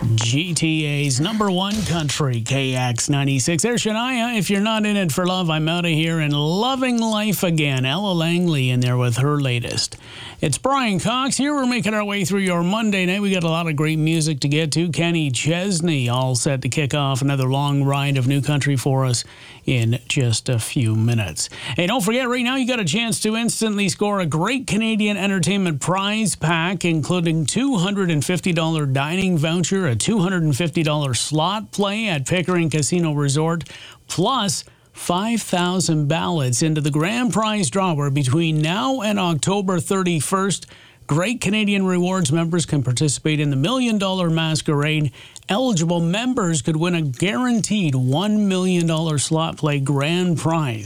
GTA's number one country, KX96. There's Shania. If you're not in it for love, I'm out of here. And Loving Life Again. Ella Langley in there with her latest. It's Brian Cox here. We're making our way through your Monday night. We got a lot of great music to get to. Kenny Chesney all set to kick off another long ride of new country for us in just a few minutes. Hey, don't forget, right now you got a chance to instantly score a great Canadian Entertainment prize pack, including $250 dining voucher, a $250 slot play at Pickering Casino Resort, plus 5,000 ballots into the grand prize draw, where between now and October 31st, Great Canadian Rewards members can participate in the $1 Million Masquerade. Eligible members could win a guaranteed $1 million slot play grand prize.